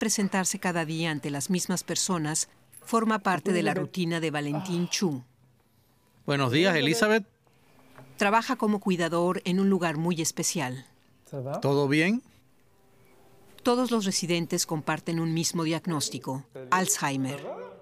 presentarse cada día ante las mismas personas forma parte de la rutina de Valentin Chu. Buenos días, Elizabeth. Trabaja como cuidador en un lugar muy especial. ¿Todo bien? Todos los residentes comparten un mismo diagnóstico: Alzheimer.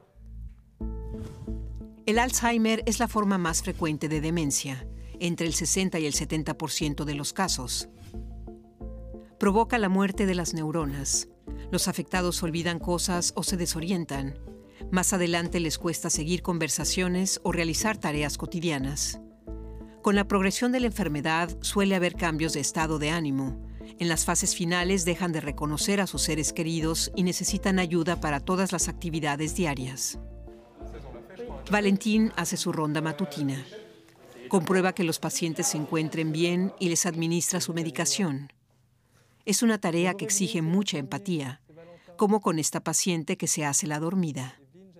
El Alzheimer es la forma más frecuente de demencia, entre el 60 y el 70% de los casos. Provoca la muerte de las neuronas. Los afectados olvidan cosas o se desorientan. Más adelante les cuesta seguir conversaciones o realizar tareas cotidianas. Con la progresión de la enfermedad suele haber cambios de estado de ánimo. En las fases finales dejan de reconocer a sus seres queridos y necesitan ayuda para todas las actividades diarias. Valentin hace su ronda matutina. Comprueba que los pacientes se encuentren bien y les administra su medicación. Es una tarea que exige mucha empatía, como con esta paciente que se hace la dormida.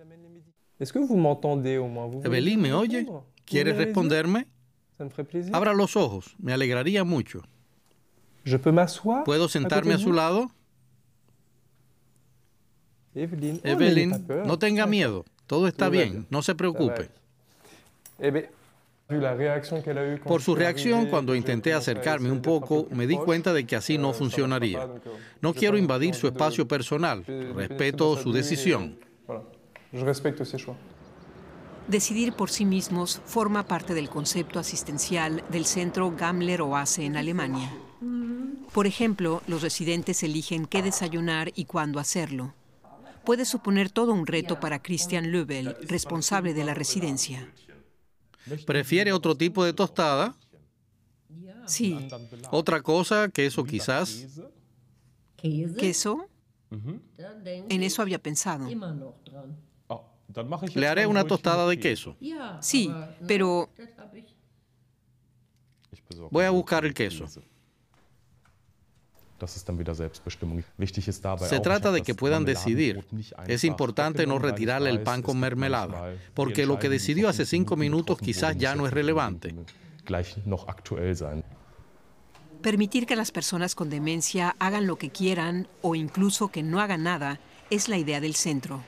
Evelyn, ¿me oye? ¿Quieres responderme? Abra los ojos, me alegraría mucho. ¿Puedo sentarme a su lado? Evelyn, no tenga miedo, todo está bien, no se preocupe. Por su reacción, cuando intenté acercarme un poco, me di cuenta de que así no funcionaría. No quiero invadir su espacio personal, respeto su decisión. Decidir por sí mismos forma parte del concepto asistencial del centro Gamler-Oase en Alemania. Por ejemplo, los residentes eligen qué desayunar y cuándo hacerlo. Puede suponer todo un reto para Christian Löbel, responsable de la residencia. ¿Prefiere otro tipo de tostada? Sí. ¿Otra cosa? ¿Queso quizás? ¿Queso? En eso había pensado. Le haré una tostada de queso. Sí, pero... Voy a buscar el queso. Se trata de que puedan decidir. Es importante no retirarle el pan con mermelada, porque lo que decidió hace 5 minutos quizás ya no es relevante. Permitir que las personas con demencia hagan lo que quieran o incluso que no hagan nada es la idea del centro.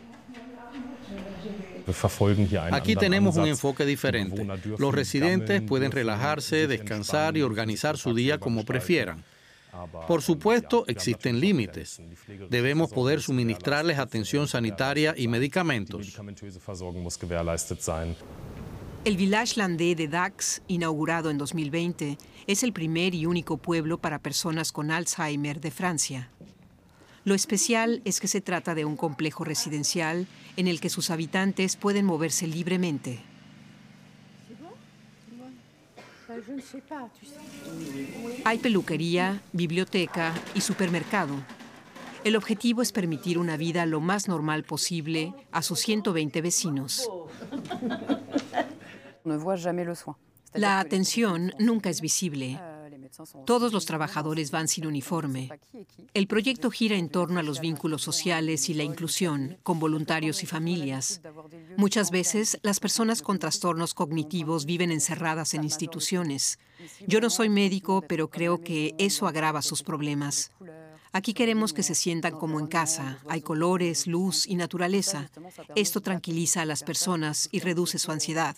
Aquí tenemos un enfoque diferente. Los residentes pueden relajarse, descansar y organizar su día como prefieran. Por supuesto, existen límites. Debemos poder suministrarles atención sanitaria y medicamentos. El Village Landais de Dax, inaugurado en 2020, es el primer y único pueblo para personas con Alzheimer de Francia. Lo especial es que se trata de un complejo residencial en el que sus habitantes pueden moverse libremente. Hay peluquería, biblioteca y supermercado. El objetivo es permitir una vida lo más normal posible a sus 120 vecinos. La atención nunca es visible. Todos los trabajadores van sin uniforme. El proyecto gira en torno a los vínculos sociales y la inclusión, con voluntarios y familias. Muchas veces, las personas con trastornos cognitivos viven encerradas en instituciones. Yo no soy médico, pero creo que eso agrava sus problemas. Aquí queremos que se sientan como en casa. Hay colores, luz y naturaleza. Esto tranquiliza a las personas y reduce su ansiedad.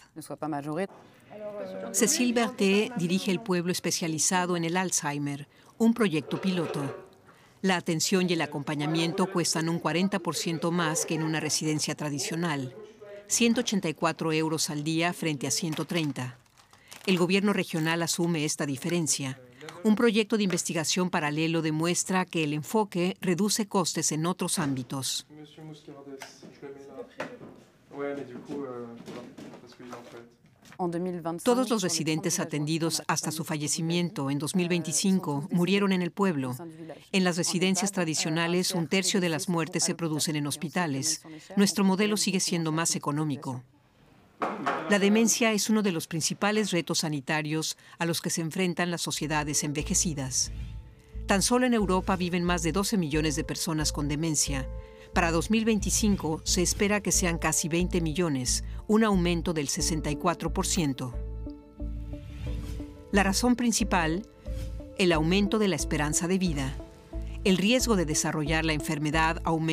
Cécile Berthet dirige el pueblo especializado en el Alzheimer, un proyecto piloto. La atención y el acompañamiento cuestan un 40% más que en una residencia tradicional, 184 € al día frente a 130. El gobierno regional asume esta diferencia. Un proyecto de investigación paralelo demuestra que el enfoque reduce costes en otros ámbitos. Todos los residentes atendidos hasta su fallecimiento en 2025 murieron en el pueblo. En las residencias tradicionales, 1/3 de las muertes se producen en hospitales. Nuestro modelo sigue siendo más económico. La demencia es uno de los principales retos sanitarios a los que se enfrentan las sociedades envejecidas. Tan solo en Europa viven más de 12 millones de personas con demencia. Para 2025 se espera que sean casi 20 millones, un aumento del 64%. La razón principal, el aumento de la esperanza de vida. el riesgo de desarrollar la enfermedad aumenta